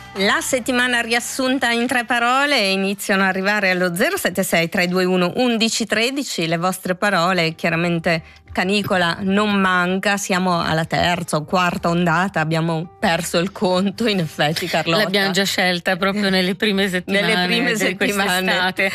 La settimana riassunta in 3 parole, iniziano ad arrivare allo 076 321 1113 le vostre parole. Chiaramente canicola non manca, siamo alla terza o quarta ondata, abbiamo perso il conto, in effetti Carlotta. L'abbiamo già scelta proprio nelle prime settimane di quest'estate.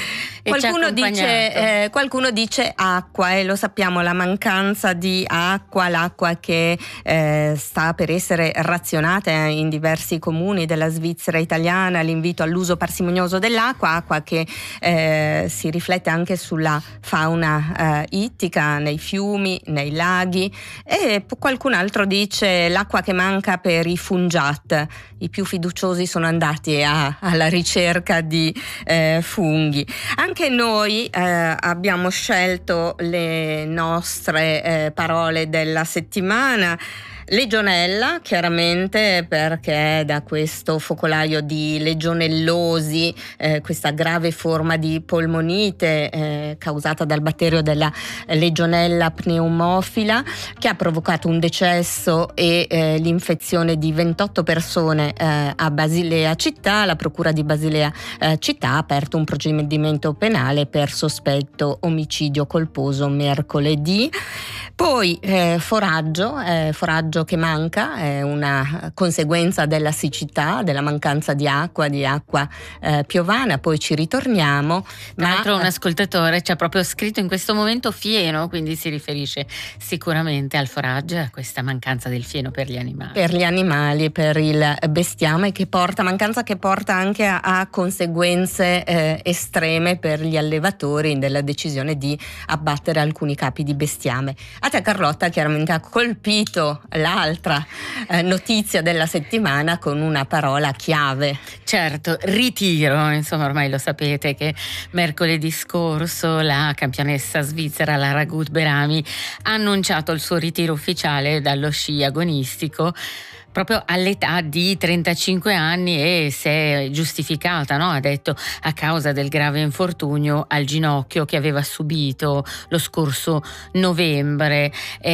Qualcuno dice acqua, e lo sappiamo, la mancanza di acqua, l'acqua che sta per essere razionata in diversi comuni della Svizzera italiana, l'invito all'uso parsimonioso dell'acqua, acqua che si riflette anche sulla fauna ittica, nei fiumi, nei laghi, e qualcun altro dice l'acqua che manca per i fungiat. I più fiduciosi sono andati alla ricerca di funghi. Anche noi abbiamo scelto le nostre parole della settimana. Legionella, chiaramente, perché da questo focolaio di legionellosi, questa grave forma di polmonite causata dal batterio della Legionella pneumofila, che ha provocato un decesso e l'infezione di 28 persone a Basilea città, la procura di Basilea città ha aperto un procedimento penale per sospetto omicidio colposo mercoledì. Poi foraggio che manca, è una conseguenza della siccità, della mancanza di acqua piovana. Poi ci ritorniamo. Tra l'altro un ascoltatore ci ha proprio scritto in questo momento fieno, quindi si riferisce sicuramente al foraggio e a questa mancanza del fieno per gli animali. Per gli animali, per il bestiame, mancanza che porta anche a conseguenze estreme per gli allevatori della decisione di abbattere alcuni capi di bestiame. A te, Carlotta, chiaramente ha colpito l'altra notizia della settimana con una parola chiave. Certo, ritiro. Insomma, ormai lo sapete che mercoledì scorso la campionessa svizzera Lara Gut-Berami ha annunciato il suo ritiro ufficiale dallo sci agonistico proprio all'età di 35 anni, e si è giustificata, no? Ha detto, a causa del grave infortunio al ginocchio che aveva subito lo scorso novembre,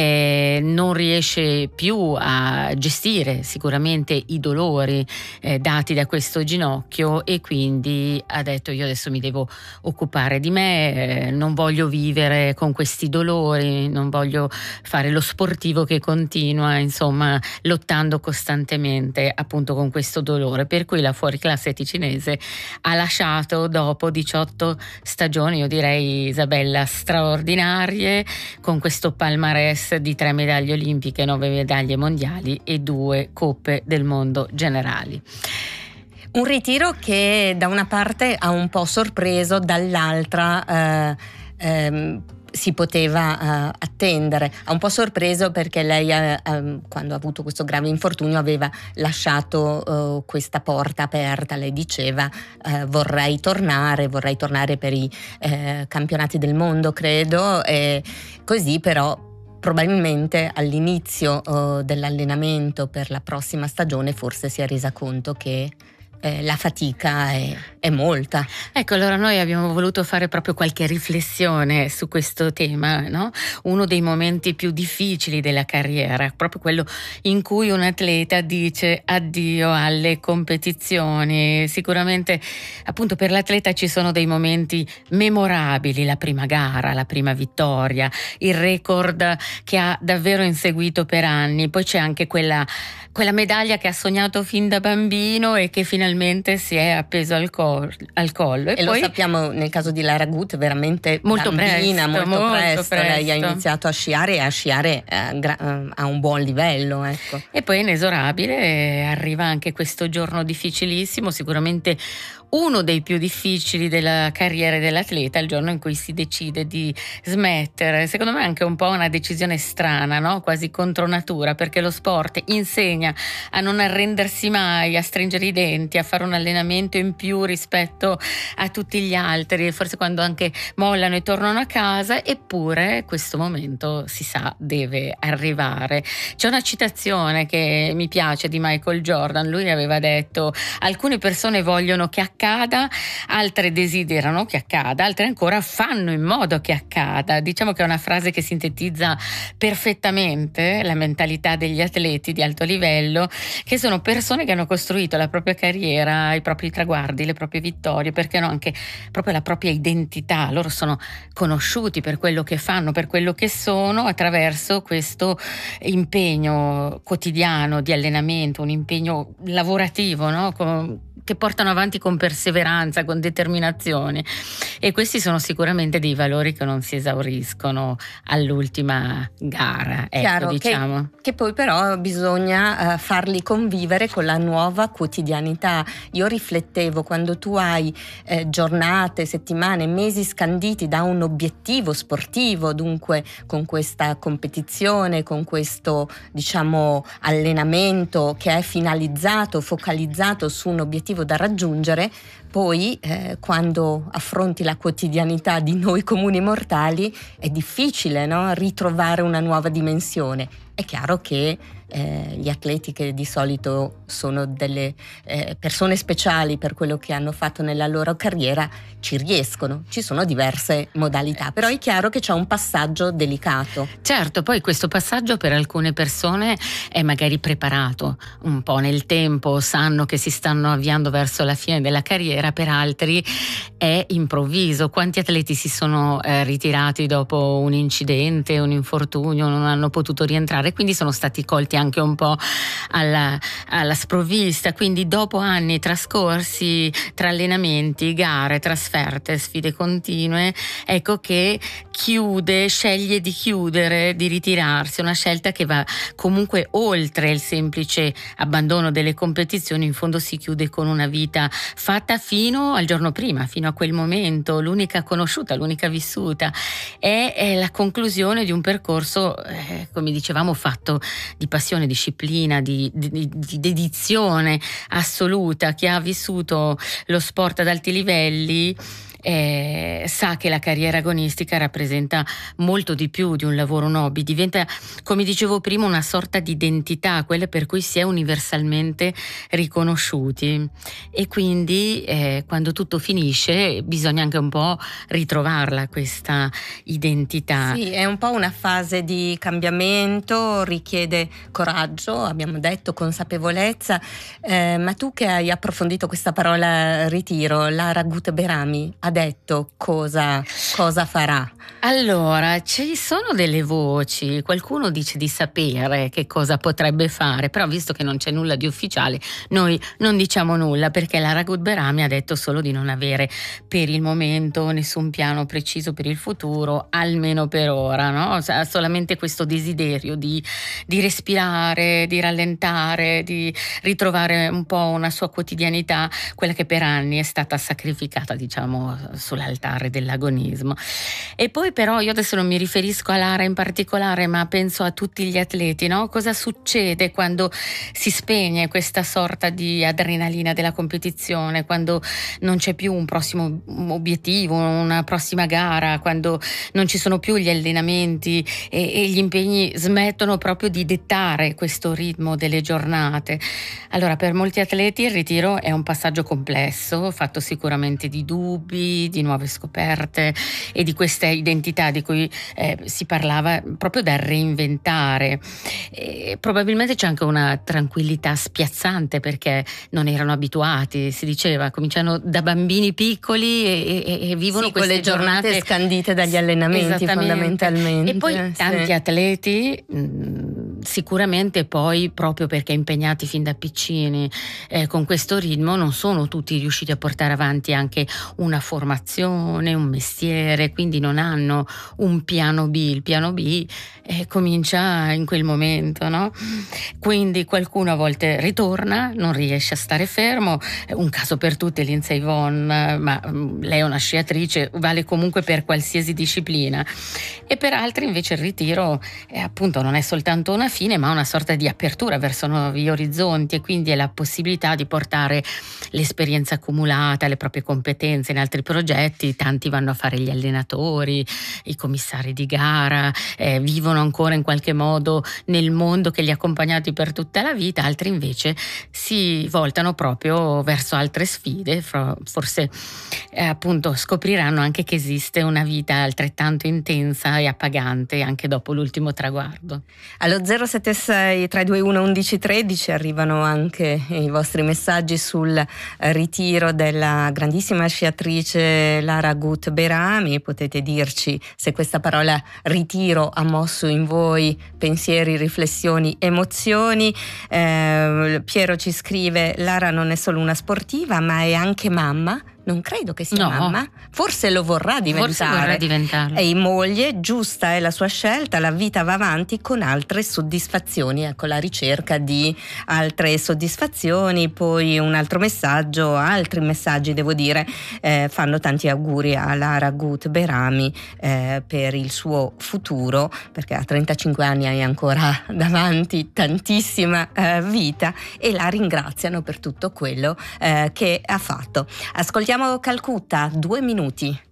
non riesce più a gestire sicuramente i dolori dati da questo ginocchio, e quindi ha detto, io adesso mi devo occupare di me, non voglio vivere con questi dolori, non voglio fare lo sportivo che continua, insomma, lottando costantemente appunto con questo dolore, per cui la fuoriclasse ticinese ha lasciato dopo 18 stagioni, io direi, Isabella, straordinarie, con questo palmarès di 3 medaglie olimpiche, 9 medaglie mondiali e 2 coppe del mondo generali. Un ritiro che da una parte ha un po' sorpreso, dall'altra si poteva attendere. Ha un po' sorpreso perché lei quando ha avuto questo grave infortunio aveva lasciato questa porta aperta. Lei diceva vorrei tornare per i campionati del mondo, credo, e così. Però probabilmente all'inizio dell'allenamento per la prossima stagione forse si è resa conto che la fatica è molta. Ecco, allora noi abbiamo voluto fare proprio qualche riflessione su questo tema, no? Uno dei momenti più difficili della carriera, proprio quello in cui un atleta dice addio alle competizioni. Sicuramente appunto per l'atleta ci sono dei momenti memorabili, la prima gara, la prima vittoria, il record che ha davvero inseguito per anni. Poi c'è anche quella medaglia che ha sognato fin da bambino e che finalmente si è appeso al collo. E poi, lo sappiamo nel caso di Lara Gut, veramente molto bambina, molto presto. Lei ha presto iniziato a sciare a un buon livello, ecco. E poi inesorabile arriva anche questo giorno difficilissimo, sicuramente uno dei più difficili della carriera dell'atleta, il giorno in cui si decide di smettere. Secondo me è anche un po' una decisione strana, no? Quasi contro natura, perché lo sport insegna a non arrendersi mai, a stringere i denti, a fare un allenamento in più rispetto a tutti gli altri, forse quando anche mollano e tornano a casa. Eppure questo momento, si sa, deve arrivare. C'è una citazione che mi piace di Michael Jordan. Lui aveva detto: alcune persone vogliono che accada, altre desiderano che accada, altre ancora fanno in modo che accada. Diciamo che è una frase che sintetizza perfettamente la mentalità degli atleti di alto livello, livello, che sono persone che hanno costruito la propria carriera, i propri traguardi, le proprie vittorie, perché no, anche proprio la propria identità. Loro sono conosciuti per quello che fanno, per quello che sono, attraverso questo impegno quotidiano di allenamento, un impegno lavorativo, no? Che portano avanti con perseveranza, con determinazione, e questi sono sicuramente dei valori che non si esauriscono all'ultima gara, Chiaro, diciamo. che poi però bisogna farli convivere con la nuova quotidianità. Io riflettevo, quando tu hai giornate, settimane, mesi scanditi da un obiettivo sportivo, dunque con questa competizione, con questo, diciamo, allenamento che è finalizzato, focalizzato su un obiettivo da raggiungere, poi quando affronti la quotidianità di noi comuni mortali è difficile, no? Ritrovare una nuova dimensione. È chiaro che gli atleti, che di solito sono delle persone speciali per quello che hanno fatto nella loro carriera, ci riescono. Ci sono diverse modalità, però è chiaro che c'è un passaggio delicato. Certo, poi questo passaggio per alcune persone è magari preparato un po' nel tempo, sanno che si stanno avviando verso la fine della carriera, per altri è improvviso. Quanti atleti si sono ritirati dopo un incidente, un infortunio, non hanno potuto rientrare, quindi sono stati colti anche un po' alla sprovvista. Quindi dopo anni trascorsi tra allenamenti, gare, trasferte, sfide continue, ecco che sceglie di chiudere, di ritirarsi, una scelta che va comunque oltre il semplice abbandono delle competizioni. In fondo si chiude con una vita fatta fino al giorno prima, fino a quel momento, l'unica conosciuta, l'unica vissuta. È la conclusione di un percorso, come dicevamo, fatto di passione, disciplina, di dedizione assoluta. Chi ha vissuto lo sport ad alti livelli sa che la carriera agonistica rappresenta molto di più di un lavoro, un hobby, diventa, come dicevo prima, una sorta di identità, quella per cui si è universalmente riconosciuti, e quindi quando tutto finisce bisogna anche un po' ritrovarla questa identità. Sì, è un po' una fase di cambiamento, richiede coraggio, abbiamo detto, consapevolezza, ma tu che hai approfondito questa parola ritiro, Lara Gut-Berami ha detto cosa farà? Allora, ci sono delle voci, qualcuno dice di sapere che cosa potrebbe fare, però visto che non c'è nulla di ufficiale, noi non diciamo nulla, perché Lara Gut-Berami ha detto solo di non avere per il momento nessun piano preciso per il futuro, almeno per ora, no? Ha solamente questo desiderio di respirare, di rallentare, di ritrovare un po' una sua quotidianità, quella che per anni è stata sacrificata, diciamo, sull'altare dell'agonismo. E poi però io adesso non mi riferisco a Lara in particolare, ma penso a tutti gli atleti, no? Cosa succede quando si spegne questa sorta di adrenalina della competizione, quando non c'è più un prossimo obiettivo, una prossima gara, quando non ci sono più gli allenamenti e gli impegni smettono proprio di dettare questo ritmo delle giornate. Allora, per molti atleti il ritiro è un passaggio complesso, fatto sicuramente di dubbi, di nuove scoperte e di questa identità di cui si parlava, proprio da reinventare. Probabilmente c'è anche una tranquillità spiazzante, perché non erano abituati, si diceva, cominciano da bambini piccoli e vivono sì, queste quelle giornate scandite dagli allenamenti fondamentalmente. E poi tanti atleti sicuramente poi, proprio perché impegnati fin da piccini con questo ritmo, non sono tutti riusciti a portare avanti anche una formazione, un mestiere, quindi non hanno un piano B. Il piano B comincia in quel momento, no? Quindi qualcuno a volte ritorna, non riesce a stare fermo. Un caso per tutti è Lindsey Vonn, ma lei è una sciatrice, vale comunque per qualsiasi disciplina. E per altri invece il ritiro appunto non è soltanto una fine, ma una sorta di apertura verso nuovi orizzonti, e quindi è la possibilità di portare l'esperienza accumulata, le proprie competenze in altri progetti. Tanti vanno a fare gli allenatori, i commissari di gara, vivono ancora in qualche modo nel mondo che li ha accompagnati per tutta la vita. Altri invece si voltano proprio verso altre sfide, forse appunto scopriranno anche che esiste una vita altrettanto intensa e appagante anche dopo l'ultimo traguardo. Allo 076 321 1113 arrivano anche i vostri messaggi sul ritiro della grandissima sciatrice Lara Gut Berami. Potete dirci se questa parola ritiro ha mosso in voi pensieri, riflessioni, emozioni. Piero ci scrive: Lara non è solo una sportiva ma è anche mamma. Non credo che sia mamma, forse lo vorrà diventare. E moglie, giusta è la sua scelta, la vita va avanti con altre soddisfazioni, ecco, la ricerca di altre soddisfazioni. Poi un altro messaggio, altri messaggi devo dire, fanno tanti auguri a Lara Gut Berami per il suo futuro, perché a 35 anni hai ancora davanti tantissima vita, e la ringraziano per tutto quello che ha fatto. Ascoltiamo Calcutta, 2 minuti.